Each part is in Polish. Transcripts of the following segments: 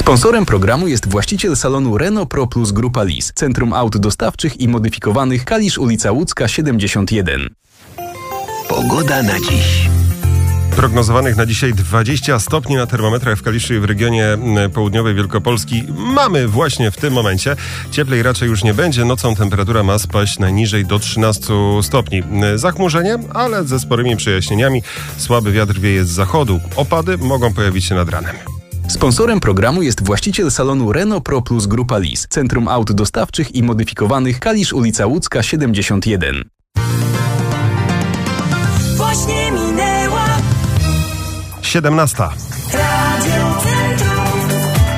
Sponsorem programu jest właściciel salonu Renault Pro Plus Grupa Lis, Centrum Aut Dostawczych i Modyfikowanych, Kalisz, ulica Łódzka 71. Pogoda na dziś. Prognozowanych na dzisiaj 20 stopni na termometrach w Kaliszu i w regionie południowej Wielkopolski mamy właśnie w tym momencie. Cieplej raczej już nie będzie. Nocą temperatura ma spaść najniżej do 13 stopni. Zachmurzenie, ale ze sporymi przejaśnieniami. Słaby wiatr wieje z zachodu. Opady mogą pojawić się nad ranem. Sponsorem programu jest właściciel salonu Renault Pro Plus Grupa Lis, Centrum Aut Dostawczych i Modyfikowanych, Kalisz, ulica Łódzka 71. Właśnie minęła 17. Radio Centrum.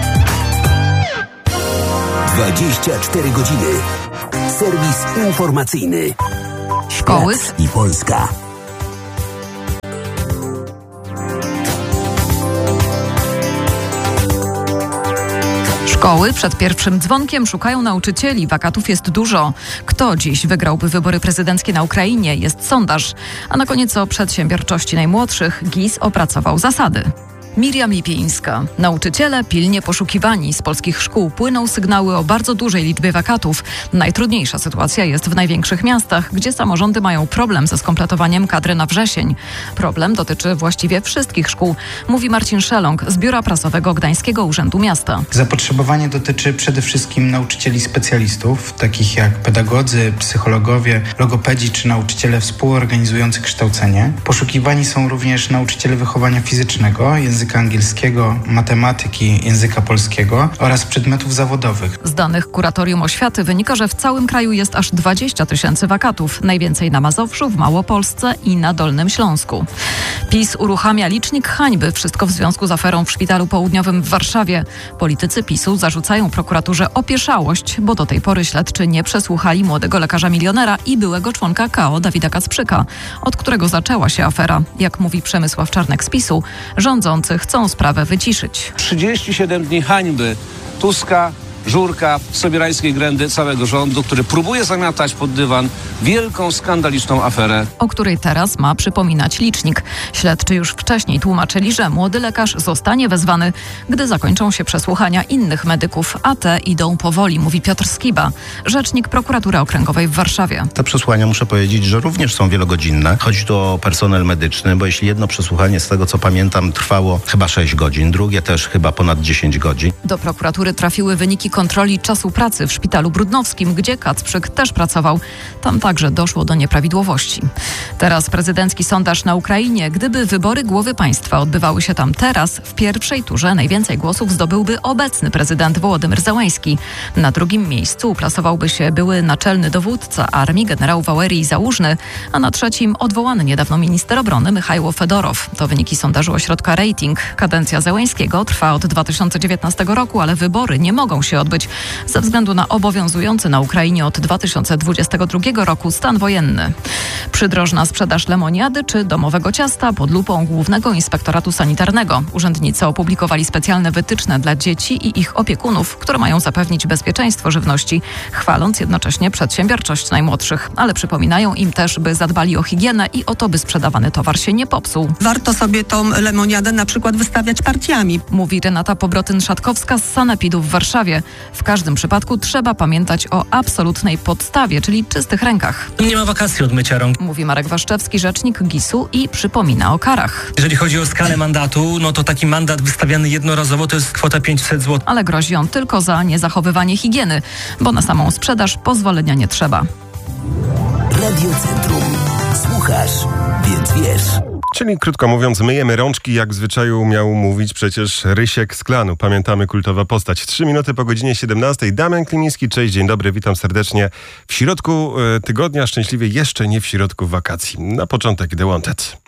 24 godziny. Serwis informacyjny. Szkoły i Polska. Szkoły przed pierwszym dzwonkiem szukają nauczycieli. Wakatów jest dużo. Kto dziś wygrałby wybory prezydenckie na Ukrainie? Jest sondaż. A na koniec o przedsiębiorczości najmłodszych GIS opracował zasady. Miriam Lipińska. Nauczyciele pilnie poszukiwani. Z polskich szkół płyną sygnały o bardzo dużej liczbie wakatów. Najtrudniejsza sytuacja jest w największych miastach, gdzie samorządy mają problem ze skompletowaniem kadry na wrzesień. Problem dotyczy właściwie wszystkich szkół, mówi Marcin Szeląg z Biura Prasowego Gdańskiego Urzędu Miasta. Zapotrzebowanie dotyczy przede wszystkim nauczycieli specjalistów, takich jak pedagodzy, psychologowie, logopedzi czy nauczyciele współorganizujący kształcenie. Poszukiwani są również nauczyciele wychowania fizycznego, języka angielskiego, matematyki, języka polskiego oraz przedmiotów zawodowych. Z danych Kuratorium Oświaty wynika, że w całym kraju jest aż 20 000 wakatów. Najwięcej na Mazowszu, w Małopolsce i na Dolnym Śląsku. PiS uruchamia licznik hańby. Wszystko w związku z aferą w Szpitalu Południowym w Warszawie. Politycy PiS-u zarzucają prokuraturze opieszałość, bo do tej pory śledczy nie przesłuchali młodego lekarza milionera i byłego członka KO Dawida Kacprzyka, od którego zaczęła się afera. Jak mówi Przemysław Czarnek z PiS-u, rządzący chcą sprawę wyciszyć. 37 dni hańby Tuska, Żurka, sobierańskiej grędy całego rządu, który próbuje zamiatać pod dywan wielką, skandaliczną aferę, o której teraz ma przypominać licznik. Śledczy już wcześniej tłumaczyli, że młody lekarz zostanie wezwany, gdy zakończą się przesłuchania innych medyków, a te idą powoli, mówi Piotr Skiba, rzecznik Prokuratury Okręgowej w Warszawie. Te przesłuchania, muszę powiedzieć, że również są wielogodzinne. Chodzi tu o personel medyczny, bo jeśli jedno przesłuchanie, z tego co pamiętam, trwało chyba 6 godzin, drugie też chyba ponad 10 godzin. Do prokuratury trafiły wyniki kontroli czasu pracy w Szpitalu Brudnowskim, gdzie Kacprzyk też pracował. Tam także doszło do nieprawidłowości. Teraz prezydencki sondaż na Ukrainie. Gdyby wybory głowy państwa odbywały się tam teraz, w pierwszej turze najwięcej głosów zdobyłby obecny prezydent Wołodymyr Zełenski. Na drugim miejscu uplasowałby się były naczelny dowódca armii generał Walerij Załużny, a na trzecim odwołany niedawno minister obrony Michajło Fedorow. To wyniki sondażu ośrodka Rating. Kadencja Zełenskiego trwa od 2019 roku, ale wybory nie mogą się odbyć ze względu na obowiązujący na Ukrainie od 2022 roku stan wojenny. Przydrożna sprzedaż lemoniady czy domowego ciasta pod lupą Głównego Inspektoratu Sanitarnego. Urzędnicy opublikowali specjalne wytyczne dla dzieci i ich opiekunów, które mają zapewnić bezpieczeństwo żywności, chwaląc jednocześnie przedsiębiorczość najmłodszych. Ale przypominają im też, by zadbali o higienę i o to, by sprzedawany towar się nie popsuł. Warto sobie tą lemoniadę na przykład wystawiać partiami, mówi Renata Pobrotyn-Szatkowska z Sanepidu w Warszawie. W każdym przypadku trzeba pamiętać o absolutnej podstawie, czyli czystych rękach. Nie ma wakacji od mycia rąk, mówi Marek Waszczewski, rzecznik GIS-u i przypomina o karach. Jeżeli chodzi o skalę mandatu, no to taki mandat wystawiany jednorazowo to jest kwota 500 zł. Ale grozi on tylko za niezachowywanie higieny, bo na samą sprzedaż pozwolenia nie trzeba. Radio Centrum. Słuchasz, więc wiesz. Czyli krótko mówiąc, myjemy rączki, jak w zwyczaju miał mówić przecież Rysiek z Klanu. Pamiętamy, kultowa postać. 3 minuty po godzinie 17. Damian Klimiński, cześć, dzień dobry, witam serdecznie. W środku tygodnia, szczęśliwie jeszcze nie w środku wakacji. Na początek The Wanted.